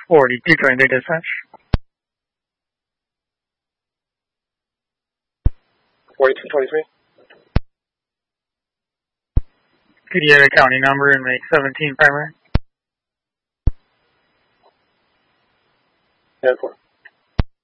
4223 dispatch. 4223. Could you have a county number and make 17 primary? 10-4.